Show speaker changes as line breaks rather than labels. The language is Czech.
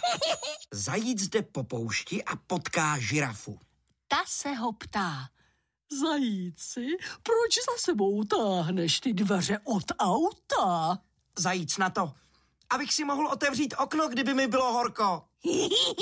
Zajíc jde po poušti a potká žirafu.
Ta se ho ptá. Zajíci, proč za sebou táhneš ty dveře od auta?
Zajíc na to. Abych si mohl otevřít okno, kdyby mi bylo horko.